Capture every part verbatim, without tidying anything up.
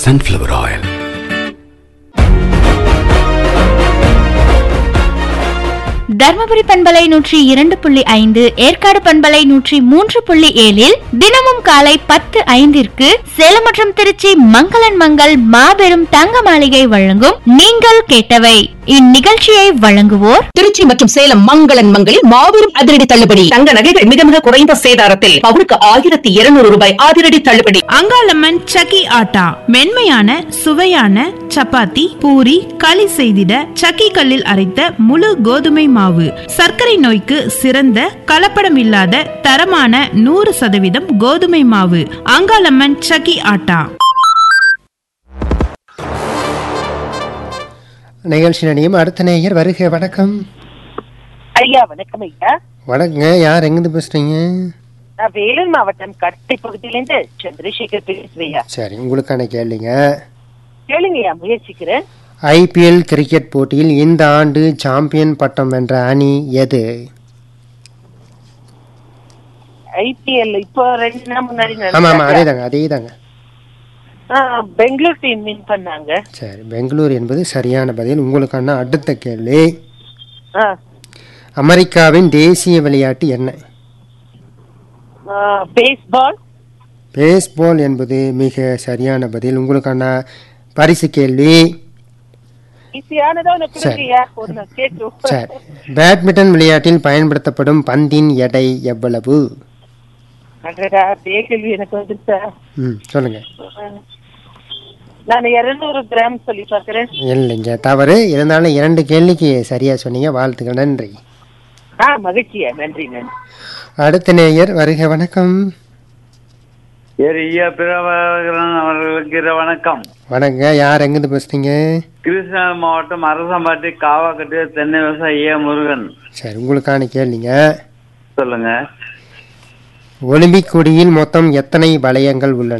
sunflower oil. Dharmapuri பண்பலை நூற்றி இரண்டு புள்ளி ஐந்து, ஏற்காடு பண்பலை நூற்றி மூன்று புள்ளி ஏழில் தினமும் காலை பத்து ஐந்திற்கு சேலம் மற்றும் திருச்சி மங்களன் மங்கள் மாபெரும் தங்க மாளிகை வழங்கும் நீங்கள் கேட்டவை. இந்நிகழ்ச்சியை வழங்குவோர் திருச்சி மற்றும் சேலம் மங்களன் மங்களில் மாபெரும் அதிரடி தள்ளுபடி. தங்க நகைகள் மிக மிக குறைந்த சேதாரத்தில் பவுனுக்கு ஆயிரத்தி இருநூறு ரூபாய் அதிரடி தள்ளுபடி. அங்காளம்மன் சக்கி ஆட்டா மென்மையான சுவையான சப்பாத்தி, பூரி, களி செய்திட சக்கி கல்லில் அரைத்த முழு கோதுமை மாவு. சர்க்கரை நோய்க்கு சிறந்த கலப்படம் இல்லாத தரமான நூறு சதவீதம் கோதுமை மாவு. அங்காளம்மன் சக்கி ஆட்டா. நிகழ்ச்சி நடிகம் அடுத்த நேயர் வருக. வணக்கம் ஐயா. வணக்கம் ஐயா. வணக்கங்க. யார் எங்கிருந்து பேசுறீங்க? நான் வேலூர் மாவட்டம் கட்டை பகுதியிலிருந்து சந்திரசேகர் பேசுறேன். சரி, உங்களுக்கான கேள்விங்க. கேளுங்கய்யா, முயற்சிக்கிறேன். ஐபிஎல் கிரிக்கெட் போட்டியில் இந்த ஆண்டு சாம்பியன் பட்டம் வென்ற அணி எது? ஐபிஎல் இப்போ ரெண்டு நாள் முன்னாடி ஆமா ஆமா அதேதாங்க அதேதாங்க பெங்களூர் டீம் வின் பண்ணாங்க. சரி, பெங்களூர் என்பது சரியான பதில். உங்களுக்கான அடுத்த கேள்வி. அமெரிக்காவின் தேசிய விளையாட்டு என்ன? பேஸ்பால். பேஸ்பால் என்பது மிக சரியான பதில். உங்களுக்கான பரிசு கேள்வி. சரி, பேட்மிண்டன் விளையாட்டில் பயன்படுத்தப்படும் பந்தின் எடை எவ்வளவு? சொல்லுங்க. நான் இருநூறு கிராம் சொல்லி பார்க்கிறேன். இல்லைங்க, தவறு. இருந்தாலும் இரண்டு கேள்விக்கு சரியா சொன்னீங்க. வாழ்த்துக்கள். நன்றி. மகிழ்ச்சியா. நன்றி நன்றி. அடுத்த நேயர் வருக. வணக்கம். வணக்கம். வணங்க. யார் எங்கிருந்து பேசுறீங்க? கிருஷ்ணகிரி மாவட்டம் அரசம்பாட்டி காவாக்கட்டு தென்னை விவசாயி ஏ முருகன். சரி, உங்களுக்கான கேள்விங்க. சொல்லுங்க. ஒலிம்பிக் கொடியில் மொத்தம் எத்தனை வளையங்கள் உள்ளன?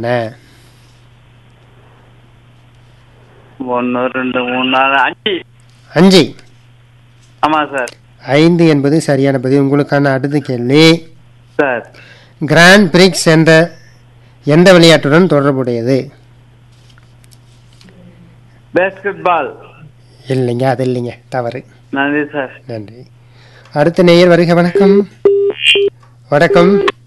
ஒன்னு ரெண்டு மூணு நாலு அஞ்சு. அஞ்சு. ஆமா சார். ஐந்து என்பது சரியான பதில். உங்களுக்கான அடுத்த கேள்வி. சார், கிராண்ட் பிரிக்ஸ் என்ற எந்த விளையாட்டுடன் தொடர்புடையது? பேஸ்கெட் பால். இல்லைங்க, அது இல்லைங்க, தவறு. நன்றி சார். நன்றி. அடுத்த நேயர் வருக. வணக்கம். வணக்கம்.